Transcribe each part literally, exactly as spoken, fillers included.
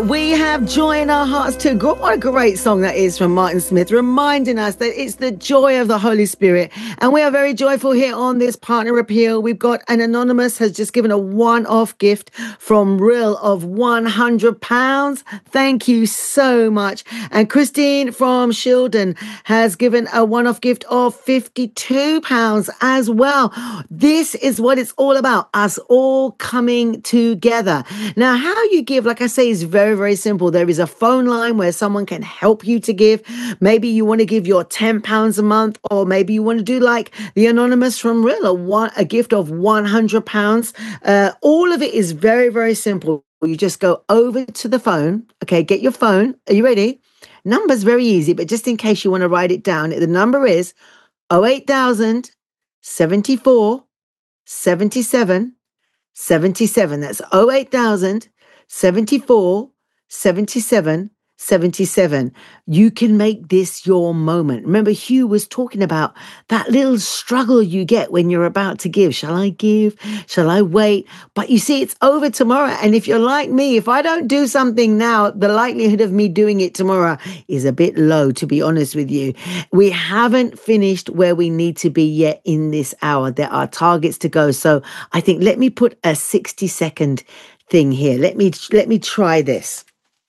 We have joy in our hearts too. What a great song that is from Martin Smith, reminding us that it's the joy of the Holy Spirit. And we are very joyful here on this partner appeal. We've got an anonymous has just given a one-off gift from Real of one hundred pounds. Thank you so much. And Christine from Shildon has given a one-off gift of fifty-two pounds as well. This is what it's all about, us all coming together. Now, how you give, like I say, is very, very simple. There is a phone line where someone can help you to give. Maybe you want to give your ten pounds a month, or maybe you want to do like the anonymous from Real, a, one, a gift of one hundred pounds. Uh, all of it is very, very simple. You just go over to the phone. Okay, get your phone. Are you ready? Number's very easy, but just in case you want to write it down, the number is oh eight thousand seventy-four seventy-seven seventy-seven. That's oh eight thousand seventy-four seventy-seven seventy-seven. You can make this your moment. Remember, Hugh was talking about that little struggle you get when you're about to give. Shall I give? Shall I wait? But you see, it's over tomorrow. And if you're like me, if I don't do something now, the likelihood of me doing it tomorrow is a bit low, to be honest with you. We haven't finished where we need to be yet in this hour. There are targets to go. So I think let me put a sixty second thing here. Let me, let me try this.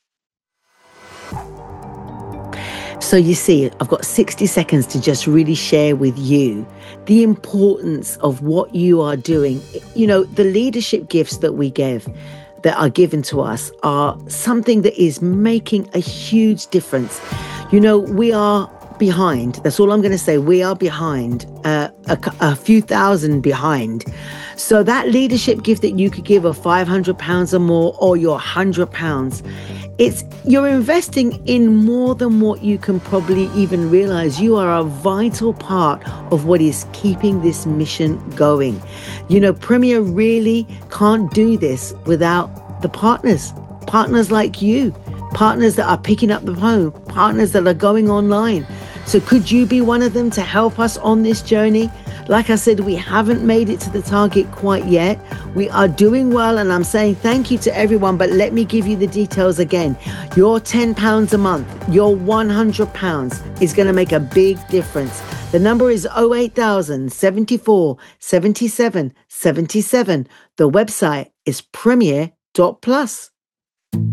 So you see, I've got sixty seconds to just really share with you the importance of what you are doing. You know, the leadership gifts that we give, that are given to us, are something that is making a huge difference. You know, we are behind. That's all I'm going to say. We are behind, uh, a, a few thousand behind. So that leadership gift that you could give of five hundred pounds or more, or your one hundred pounds, it's you're investing in more than what you can probably even realize. You are a vital part of what is keeping this mission going. You know, Premier really can't do this without the partners, partners like you, partners that are picking up the phone, partners that are going online. So could you be one of them to help us on this journey? Like I said, we haven't made it to the target quite yet. We are doing well, and I'm saying thank you to everyone, but let me give you the details again. Your ten pounds a month, your one hundred pounds is going to make a big difference. The number is oh eight thousand seventy-four seventy-seven seventy-seven. The website is premier dot plus.